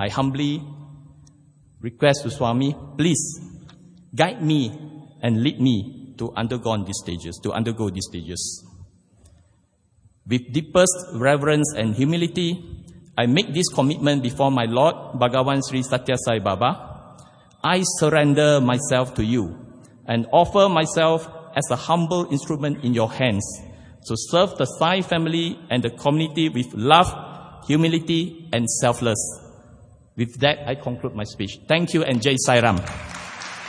I humbly request to Swami, please guide me and lead me to undergo these stages. With deepest reverence and humility, I make this commitment before my Lord, Bhagavan Sri Satya Sai Baba. I surrender myself to you and offer myself as a humble instrument in your hands to serve the Sai family and the community with love, humility, and selfless. With that, I conclude my speech. Thank you and Jai Sai Ram.